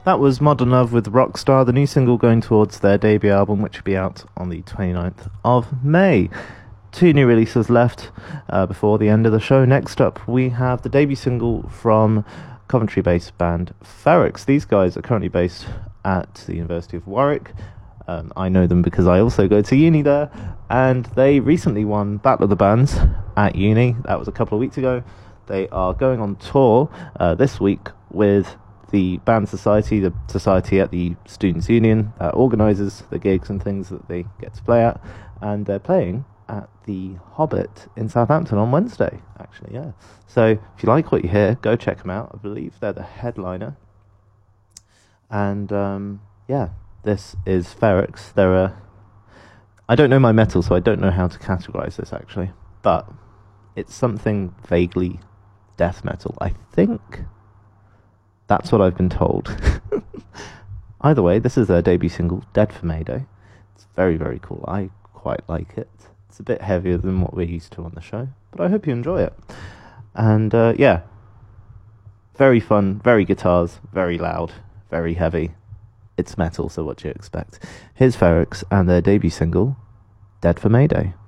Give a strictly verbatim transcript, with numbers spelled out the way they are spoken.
That was Modern Love with Rockstar, the new single going towards their debut album, which will be out on the twenty-ninth of May. Two new releases left uh, before the end of the show. Next up, we have the debut single from Coventry-based band Ferrex. These guys are currently based at the University of Warwick. Um, I know them because I also go to uni there, and they recently won Battle of the Bands at uni. That was a couple of weeks ago. They are going on tour uh, this week with the Band Society, the society at the Students' Union that organises the gigs and things that they get to play at, and they're playing at the Hobbit in Southampton on Wednesday, actually, yeah. So if you like what you hear, go check them out. I believe they're the headliner. And, um, yeah, this is Ferrex. They're a... I don't know my metal, so I don't know how to categorise this, actually. But it's something vaguely death metal, I think. That's what I've been told. Either way, this is their debut single, Dead for Mayday. It's very, very cool. I quite like it. It's a bit heavier than what we're used to on the show, but I hope you enjoy it. And, uh, yeah, very fun, very guitars, very loud, very heavy. It's metal, so what do you expect? Here's Ferrex and their debut single, Dead for Mayday.